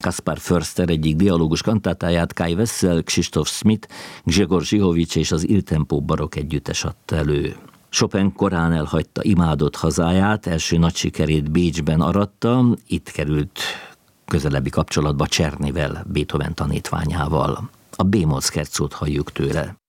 Kaspar Förster egyik dialógus kantátáját Kai Wessel, Krzysztof Smith, Grzegorz Zsihovics és az Il Tempo barokk együttes adta elő. Chopin korán elhagyta imádott hazáját, első nagy sikerét Bécsben aratta, itt került közelebbi kapcsolatba Czernyvel, Beethoven tanítványával. A B-moll szkercót halljuk tőle.